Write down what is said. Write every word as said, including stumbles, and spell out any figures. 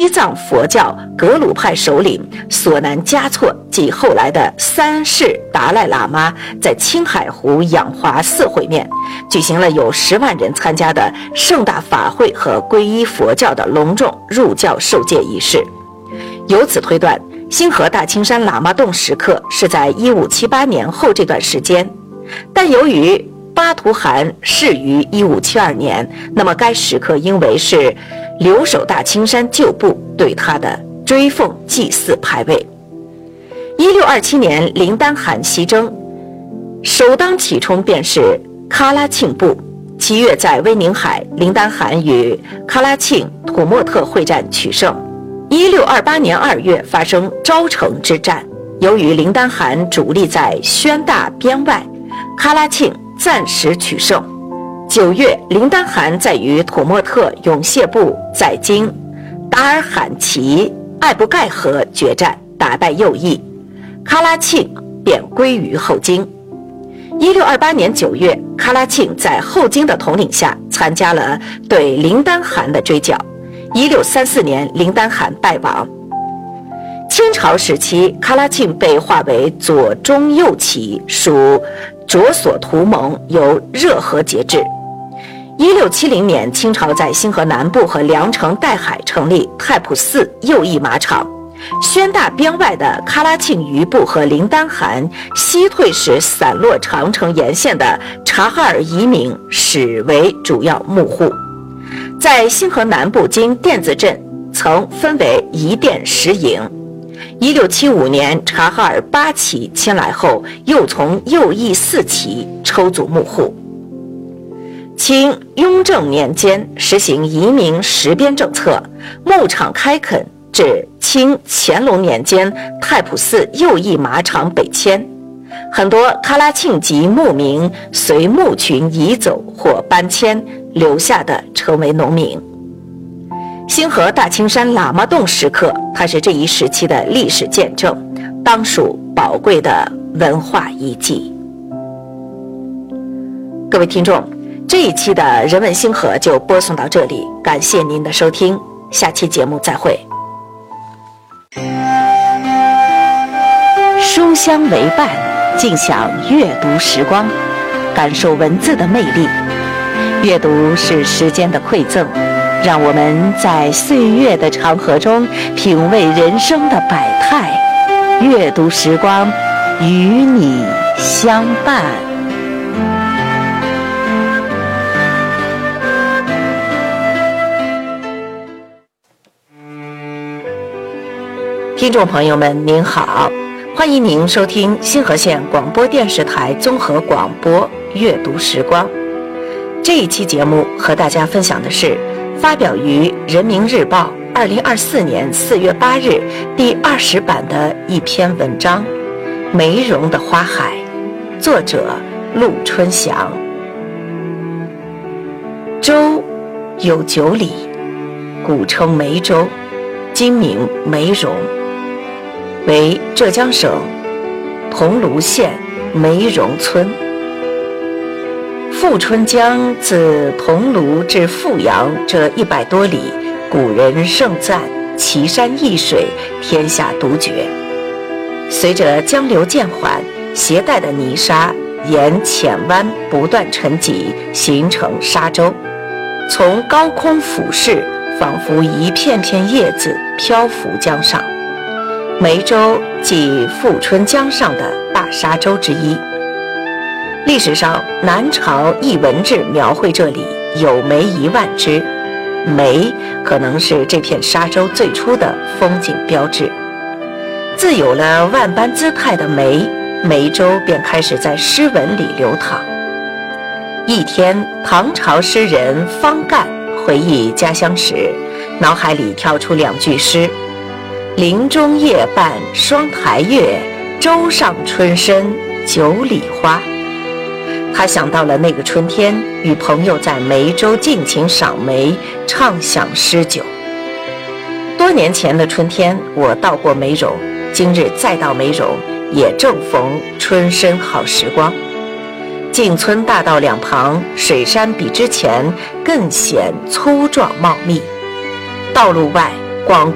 西藏佛教格鲁派首领索南嘉措及后来的三世达赖喇嘛在青海湖养华寺会面，举行了有十万人参加的盛大法会和皈依佛教的隆重入教受戒仪式。由此推断，星河大青山喇嘛洞时刻是在一五七八年后这段时间，但由于巴图汗逝于一五七二年，那么该时刻应为是留守大青山旧部对他的追奉祭祀牌位。一六二七年林丹汗西征，首当其冲便是喀拉沁部。七月在威宁海，林丹汗与喀拉沁、土默特会战取胜。一六二八年二月发生昭城之战，由于林丹汗主力在宣大边外，喀拉沁暂时取胜。九月，林丹汗在与土默特永谢部在京达尔罕旗艾布盖河决战，打败右翼，喀拉沁便归于后金。一六二八年九月，喀拉沁在后金的统领下参加了对林丹汗的追剿。一六三四年，林丹汗败亡。清朝时期，喀拉沁被划为左中右旗，属着所图盟，由热河节制。一六七零年，清朝在星河南部和凉城岱海成立太仆寺右翼马场。宣大边外的喀拉沁余部和林丹汗西退时散落长城沿线的察哈尔移民始为主要幕户。在星河南部经甸子镇曾分为一甸十营。一六七五年，察哈尔八旗迁来后，又从右翼四旗抽组幕户。清雍正年间实行移民实边政策，牧场开垦至清乾隆年间，太仆寺右翼马场北迁，很多喀拉沁籍牧民随牧群移走或搬迁，留下的成为农民。星河大青山喇嘛洞时刻，它是这一时期的历史见证，当属宝贵的文化遗迹。各位听众，这一期的人文星河就播送到这里，感谢您的收听，下期节目再会。书香为伴，尽享阅读时光，感受文字的魅力。阅读是时间的馈赠，让我们在岁月的长河中品味人生的百态。阅读时光，与你相伴。听众朋友们您好，欢迎您收听星河县广播电视台综合广播阅读时光。这一期节目和大家分享的是发表于人民日报二零二四年四月八日第二十版的一篇文章《梅茸的花海》，作者陆春祥。州有九里，古称梅州，今名梅茸，为浙江省桐庐县梅茸村。富春江自桐庐至富阳这一百多里，古人盛赞奇山异水，天下独绝。随着江流渐缓，携带的泥沙沿浅湾不断沉积，形成沙洲，从高空俯视，仿佛一片片叶子漂浮江上。梅州即富春江上的大沙洲之一。历史上南朝一文志描绘这里有梅一万只，梅可能是这片沙洲最初的风景标志。自有了万般姿态的梅，梅州便开始在诗文里流淌。一天，唐朝诗人方干回忆家乡时，脑海里跳出两句诗：林中夜半双台月，洲上春深九里花。他想到了那个春天，与朋友在梅州尽情赏梅，畅享诗酒。多年前的春天，我到过梅茸，今日再到梅茸，也正逢春深好时光。进村大道两旁，水杉比之前更显粗壮茂密。道路外，广